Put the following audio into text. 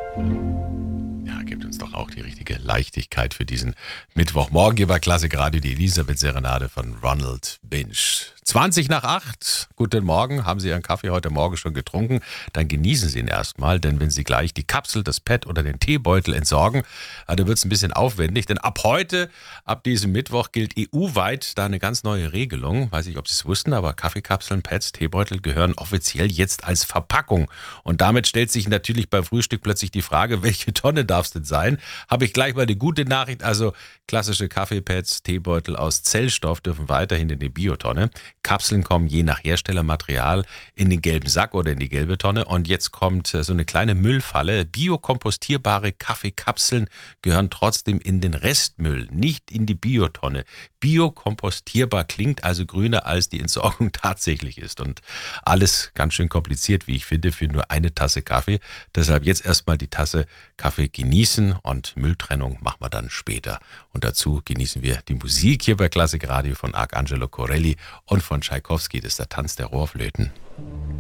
Ja, gibt uns doch auch die richtige Leichtigkeit für diesen Mittwochmorgen. Hier bei Klassik Radio die Elisabeth-Serenade von Ronald Binch. 20 nach 8. Guten Morgen. Haben Sie Ihren Kaffee heute Morgen schon getrunken? Dann genießen Sie ihn erstmal, denn wenn Sie gleich die Kapsel, das Pad oder den Teebeutel entsorgen, dann wird es ein bisschen aufwendig. Denn ab heute, ab diesem Mittwoch, gilt EU-weit da eine ganz neue Regelung. Weiß nicht, ob Sie es wussten, aber Kaffeekapseln, Pads, Teebeutel gehören offiziell jetzt als Verpackung. Und damit stellt sich natürlich beim Frühstück plötzlich die Frage, welche Tonne darf es denn sein? Habe ich gleich mal eine gute Nachricht. Also klassische Kaffeepads, Teebeutel aus Zellstoff dürfen weiterhin in die Biotonne. Kapseln kommen je nach Herstellermaterial in den gelben Sack oder in die gelbe Tonne. Und jetzt kommt so eine kleine Müllfalle. Biokompostierbare Kaffeekapseln gehören trotzdem in den Restmüll, nicht in die Biotonne. Biokompostierbar klingt also grüner, als die Entsorgung tatsächlich ist. Und alles ganz schön kompliziert, wie ich finde, für nur eine Tasse Kaffee. Deshalb jetzt erstmal die Tasse Kaffee genießen und Mülltrennung machen wir dann später. Und dazu genießen wir die Musik hier bei Klassik Radio von Arcangelo Corelli und von Tschaikowski, das ist der Tanz der Rohrflöten.